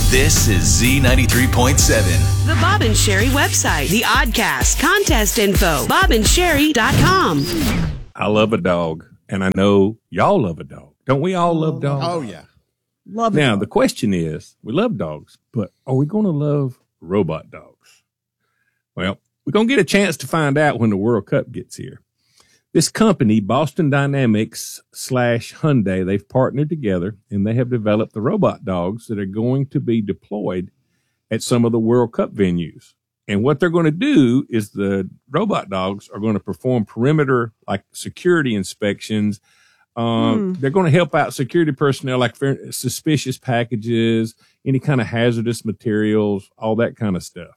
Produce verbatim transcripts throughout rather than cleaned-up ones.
This is Z ninety-three point seven. The Bob and Sherry website, the Oddcast, contest info, bob and sherry dot com. I love a dog, and I know y'all love a dog. Don't we all love dogs? Oh, yeah. Love it. Now, the question is, we love dogs, but are we going to love robot dogs? Well, we're going to get a chance to find out when the World Cup gets here. This company, Boston Dynamics slash Hyundai, they've partnered together, and they have developed the robot dogs that are going to be deployed at some of the World Cup venues. And what they're going to do is the robot dogs are going to perform perimeter, like security inspections. Um, mm. They're going to help out security personnel, like for suspicious packages, any kind of hazardous materials, all that kind of stuff.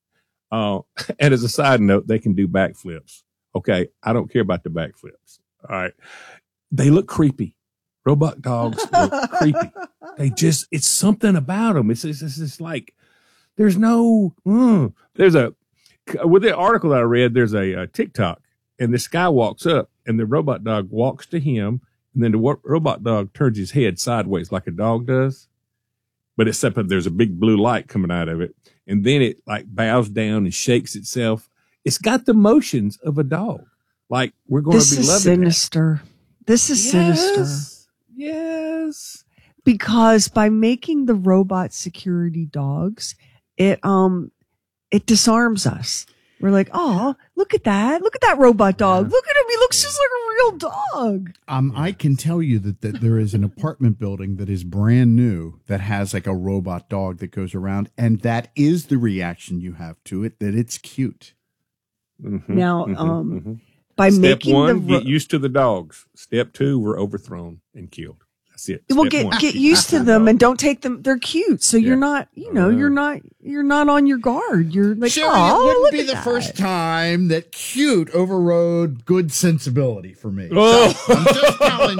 Uh, and as a side note, they can do backflips. Okay, I don't care about the backflips. All right. They look creepy. Robot dogs look creepy. They just, it's something about them. It's, it's, it's just like, there's no, mm. there's a, with the article that I read, there's a, a TikTok, and this guy walks up, and the robot dog walks to him, and then the wo- robot dog turns his head sideways like a dog does. But except that there's a big blue light coming out of it. And then it like bows down and shakes itself. It's got the motions of a dog. Like, we're going this to be is loving sinister. That. This is yes, sinister. Yes. Because by making the robot security dogs, it um it disarms us. We're like, oh, look at that. Look at that robot dog. Look at him. He looks just like a real dog. Um, I can tell you that, that there is an apartment building that is brand new that has like a robot dog that goes around, and that is the reaction you have to it, that it's cute. Mm-hmm, now, mm-hmm, um, mm-hmm. by Step making one, the ro- get used to the dogs. Step two, we're overthrown and killed. That's it. Well, Step get one. get used to them and don't take them. They're cute, so Yeah. you're not, you know, you're not, you're not on your guard. You're like, Sherry, oh, it wouldn't look be at the that. first time that cute overrode good sensibility for me. Oh. So, I'm just telling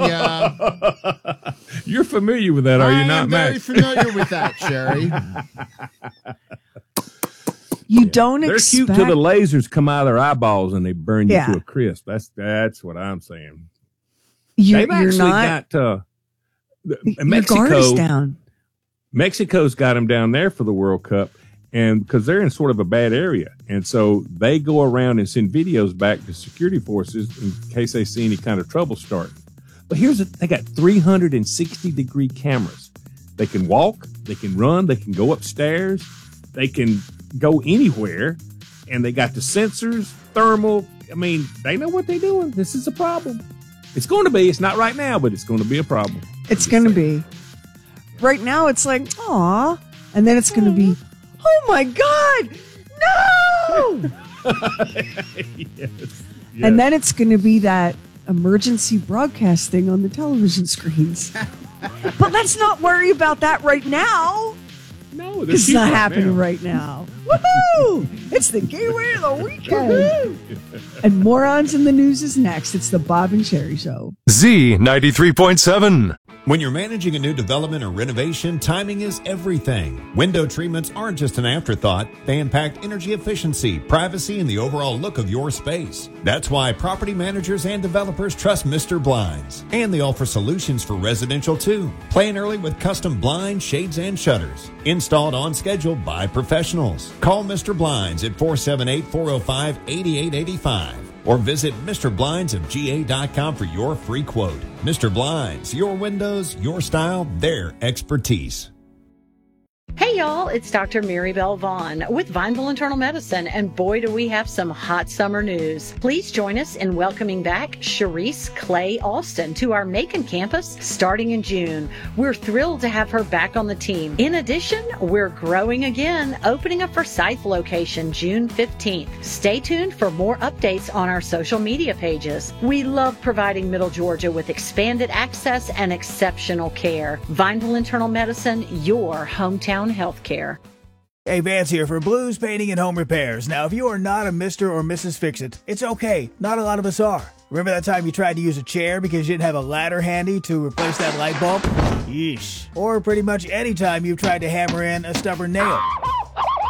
you. You're familiar with that, are you I not, am very Max? familiar with that, Sherry. You don't They're expect. cute till the lasers come out of their eyeballs and they burn you Yeah. to a crisp. That's that's what I'm saying. you're, They've you're actually not. got uh, Your Mexico. guard is down. Mexico's got them down there for the World Cup, and because they're in sort of a bad area, and so they go around and send videos back to security forces in case they see any kind of trouble start. But here's a, they got three hundred sixty degree cameras. They can walk, they can run, they can go upstairs, they can go anywhere, and they got the sensors, thermal. I mean, they know what they're doing. This is a problem. It's going to be. It's not right now, but it's going to be a problem. It's going to be. Right now, it's like, aw. And then it's going to be, oh my God, no! yes, yes. And then it's going to be that emergency broadcast thing on the television screens. But let's not worry about that right now. No, It's not happening right now. Woohoo! It's the gateway of the weekend. And Morons in the News is next. It's the Bob and Sherry Show. Z ninety-three point seven. When you're managing a new development or renovation, timing is everything. Window treatments aren't just an afterthought. They impact energy efficiency, privacy, and the overall look of your space. That's why property managers and developers trust Mister Blinds. And they offer solutions for residential too. Plan early with custom blinds, shades, and shutters. Installed on schedule by professionals. Call Mister Blinds at four seven eight, four oh five, eight eight eight five. Or visit Mister Blinds of G A dot com for your free quote. Mister Blinds, your windows, your style, their expertise. Hey y'all, it's Doctor Mary Bell Vaughn with Vineville Internal Medicine, and boy do we have some hot summer news. Please join us in welcoming back Sharice Clay Austin to our Macon campus starting in June. We're thrilled to have her back on the team. In addition, we're growing again, opening a Forsyth location June fifteenth. Stay tuned for more updates on our social media pages. We love providing Middle Georgia with expanded access and exceptional care. Vineville Internal Medicine, your hometown healthcare. Hey, Vance here for Blues Painting and Home Repairs. Now, if you are not a Mister or Missus Fix-It, it's okay. Not a lot of us are. Remember that time you tried to use a chair because you didn't have a ladder handy to replace that light bulb? Yeesh. Or pretty much any time you've tried to hammer in a stubborn nail.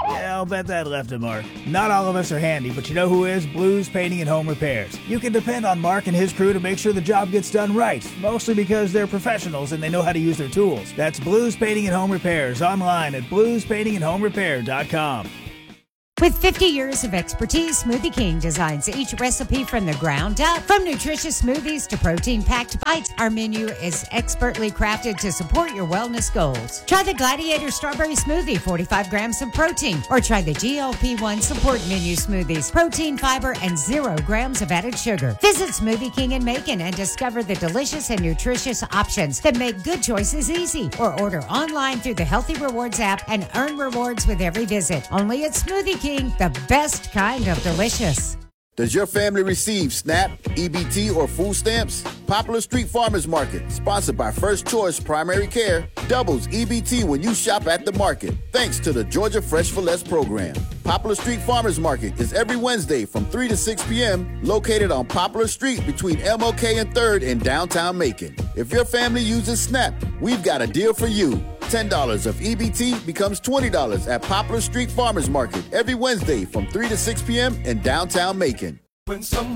Yeah, I'll bet that left a mark. Not all of us are handy, but you know who is? Blues Painting and Home Repairs. You can depend on Mark and his crew to make sure the job gets done right, mostly because they're professionals and they know how to use their tools. That's Blues Painting and Home Repairs, online at blues painting and home repair dot com. With fifty years of expertise, Smoothie King designs each recipe from the ground up. From nutritious smoothies to protein-packed bites, our menu is expertly crafted to support your wellness goals. Try the Gladiator Strawberry Smoothie, forty-five grams of protein, or try the G L P one Support Menu Smoothies, protein, fiber, and zero grams of added sugar. Visit Smoothie King in Macon and discover the delicious and nutritious options that make good choices easy. Or order online through the Healthy Rewards app and earn rewards with every visit. Only at Smoothie King. The best kind of delicious. Does your family receive SNAP, E B T, or food stamps? Popular Street Farmers Market, sponsored by First Choice Primary Care, doubles E B T when you shop at the market, thanks to the Georgia Fresh for Less program. Popular Street Farmers Market is every Wednesday from three to six p.m., located on Popular Street between M L K and third in downtown Macon. If your family uses SNAP, we've got a deal for you. ten dollars of E B T becomes twenty dollars at Poplar Street Farmers Market every Wednesday from three to six p.m. in downtown Macon. When someone